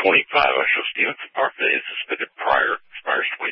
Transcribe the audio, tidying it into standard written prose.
25, I show Stevenson Park that is suspended prior, expires